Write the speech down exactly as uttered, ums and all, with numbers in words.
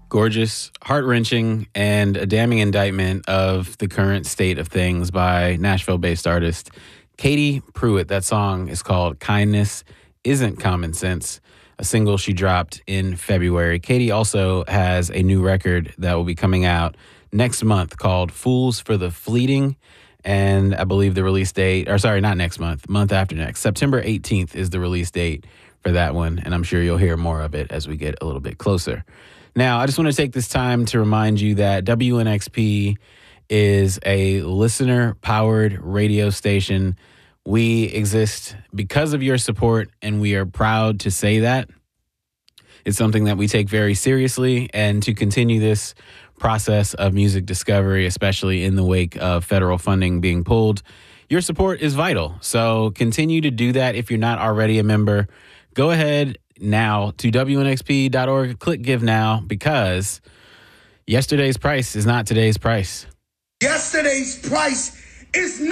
Gorgeous, heart-wrenching, and a damning indictment of the current state of things by Nashville-based artist Katie Pruitt. That song is called Kindness Isn't Common Sense, a single she dropped in February. Katie also has a new record that will be coming out next month called Fools for the Fleeting. And I believe the release date, or sorry, not next month, month after next. September eighteenth is the release date for that one. And I'm sure you'll hear more of it as we get a little bit closer. Now, I just want to take this time to remind you that W N X P is a listener-powered radio station. We exist because of your support, and we are proud to say that. It's something that we take very seriously, and to continue this process of music discovery, especially in the wake of federal funding being pulled, your support is vital. So continue to do that. If you're not already a member, go ahead now to W N X P dot org. Click Give Now, because yesterday's price is not today's price. Yesterday's price is not